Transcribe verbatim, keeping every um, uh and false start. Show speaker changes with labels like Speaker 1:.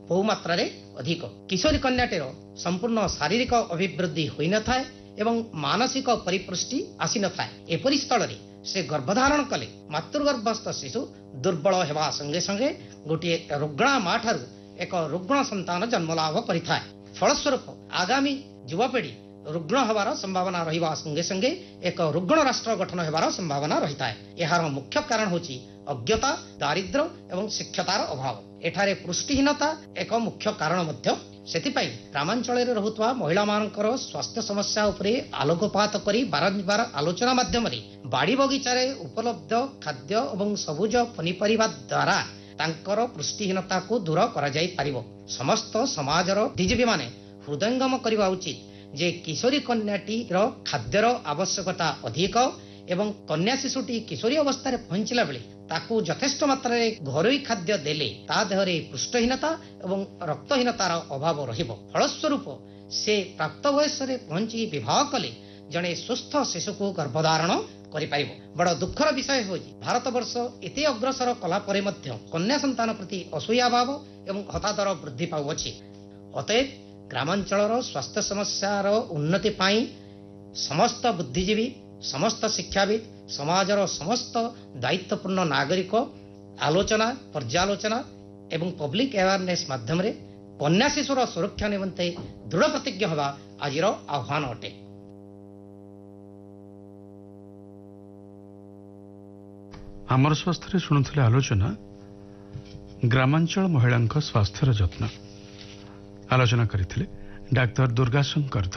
Speaker 1: बहु मात्रा अधिक। किशोरी कन्याटीर संपूर्ण शारीरिक अभिवृद्धि होई न थाए एवं मानसिक परिपुष्टि आसी न थाए। एपरि स्थल रे से गर्भधारण कले मातृगर्भस्थ शिशु दुर्बल हेबा संगे संगे गोटे रुग्णा माँ ठारू एक रुग्ण संतान जन्म लाभ करिथाए। फलस्वरूप आगामी युवापीढ़ी रुग्ण हबार संभावना रहिबा संगे संगे एक रुग्ण राष्ट्र गठन हेबार संभावना रहिथाए। एहार मुख्य कारण होची अज्ञता, दारिद्र्य एवं शिक्षातार अभाव। एठारे पुष्टिहीनता एक मुख्य कारण मध्य। सेतिपाई ग्रामांचल रे रहुतवा महिला मानकर स्वास्थ्य समस्या उपरे आलोकपात करी बारंबार आलोचना माध्यम रे बाड़ी बगीचा रे उपलब्ध खाद्य एवं सबुज पनीपरिबा द्वारा तांकर पुष्टिहीनता को दूर करा जाई पारिबो। समस्त समाजर डीजीपी माने हृदयंगम करबा उचित जे किशोरी कन्याटीर खाद्यर आवश्यकता अधिक एवं कन्या शिशुटी किशोरी अवस्था पहुंचला बेले ताकू यथेष्ट मात्रा घरोई खाद्य देले ता देहरे पुष्टहीनता एवं रक्तहीनतार अभाव रहिबो। फलस्वरूप से प्राप्त वयस रे पहुंची विवाह कले जणे सुस्थ शिशु को गर्भधारण करि पाइबो। बड़ दुखर विषय होची भारत वर्ष एते अग्रसर कला परे मध्य कन्या संतान प्रति असूया भाव एवं हतादर वृद्धि पाउछि। अतएव ग्रामांचलर स्वास्थ्य समस्यार उन्नति पाई समस्त बुद्धिजीवी, समस्त शिक्षाविद, समाजर समस्त दायित्वपूर्ण नागरिक आलोचना, पर्यालोचना एवं पब्लिक अवेयरनेस माध्यम रे कन्या शिशुर सुरक्षा निमंते दृढ़ प्रतिज्ञ होगा आजिर आह्वान अटे।
Speaker 2: आमर स्वास्थ्य शुणुले आलोचना ग्रामांचल महिला स्वास्थ्यर जत्न आलोचना करथिले डाक्टर दुर्गाशंकर।